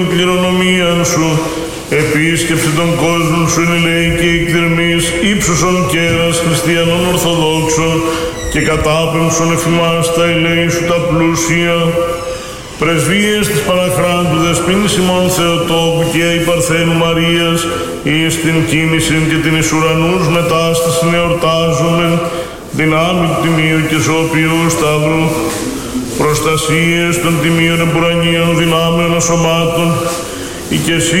κληρονομία σου, επίσκεψε τον κόσμο σου εν ελέη εκδερμής, ύψωσον κέρας χριστιανών ορθοδόξων και κατάπεμψον εφημάς τα ελέη σου τα πλούσια. Πρεσβείες της Παναχράντου Δεσποίνης ημών Θεοτόκου και η Παρθένου Μαρίας, εις την κίνησιν και την εις ουρανούς μετάσταση εορτάζομεν, δυνάμει του Τιμίου και Ζώπιου Σταύρου, προστασίες των τιμίων εμπουρανίων δυνάμεων ασωμάτων, η και εσύ